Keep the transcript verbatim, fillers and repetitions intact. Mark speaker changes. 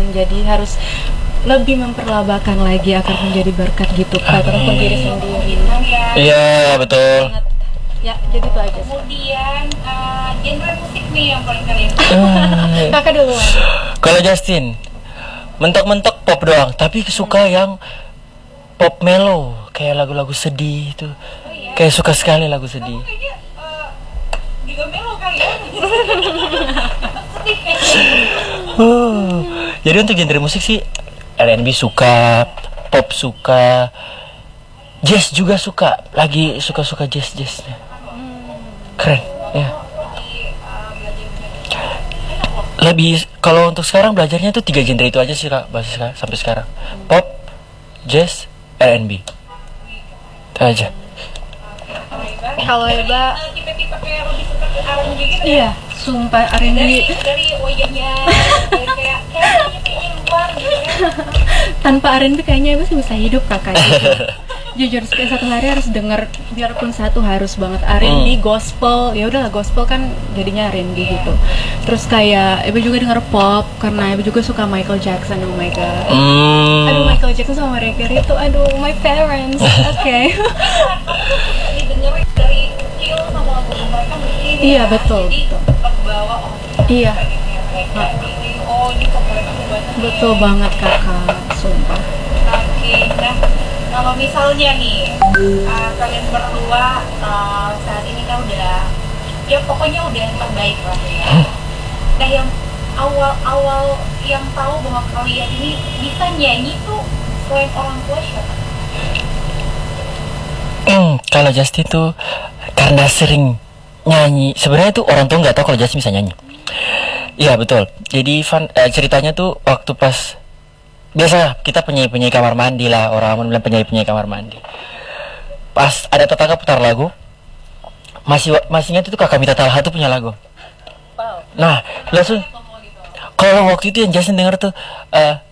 Speaker 1: jadi harus lebih memperlabakan lagi agar menjadi berkat gitu Kak, terus diri sendiri.
Speaker 2: Iya betul.
Speaker 1: Ya, jadi itu aja.
Speaker 3: Kemudian uh, genre musik nih yang paling kalian suka.
Speaker 2: Hmm.
Speaker 1: Kakak duluan.
Speaker 2: Kalau Justin, mentok-mentok pop doang, tapi suka hmm. yang pop mellow, kayak lagu-lagu sedih itu. Oh, iya? Kayak suka sekali lagu sedih.
Speaker 3: Kamu kayaknya uh, juga mellow kali ya. Sedih kayaknya.
Speaker 2: Oh. Jadi untuk genre musik sih R and B suka, pop suka, jazz juga suka. Lagi suka-suka jazz-jazznya. Keren, ya. Lebih kalau untuk sekarang belajarnya tuh tiga genre itu aja sih Kak, bahasa sekarang, sampai sekarang. Pop, jazz, R and B. Itu aja.
Speaker 1: Kalau Eba
Speaker 3: tipe-tipe kayak lebih suka ke R and B gitu.
Speaker 1: iya, sumpah R and B.
Speaker 3: Dari dari wajahnya kayak kayak kayak luar gitu kan.
Speaker 1: Tanpa R and B kayaknya Eba sih bisa hidup Kakak gitu. Jujur sekali satu hari harus denger, biarpun satu harus banget R and B, gospel. Ya udahlah, gospel kan jadinya R and B gitu. Terus kayak Eba juga denger pop karena Eba juga suka Michael Jackson. Oh my god.
Speaker 2: Hmm.
Speaker 1: Aduh, Michael Jackson sama Mariah Carey itu aduh my parents. Oke. Okay.
Speaker 3: Didengerin dari kecil sama lagu mereka mungkin.
Speaker 1: Iya, betul.
Speaker 3: Jadi terbawa oh.
Speaker 1: Iya.
Speaker 3: Oh, ini kok mereka banget.
Speaker 1: Betul banget Kakak, sumpah.
Speaker 3: Oke, nah kalau misalnya nih uh, kalian berdua uh, saat ini kan udah ya pokoknya udah yang terbaik lah ya. Nah yang awal-awal yang tahu bahwa kalian ini bisa nyanyi tuh selain orang tua siapa?
Speaker 2: Hmm, kalau Justin tuh karena sering nyanyi, sebenarnya tuh orang tua nggak tahu kalau Justin bisa nyanyi. Iya betul. Jadi fun, eh, ceritanya tuh waktu pas biasa kita penyanyi-penyanyi kamar mandi lah, orang bilang penyanyi-penyanyi kamar mandi. Pas ada tetangga putar lagu, masih masih ingat itu Kakak Mita Talha tuh punya lagu. Nah langsung kalau waktu itu yang Justin denger tuh uh,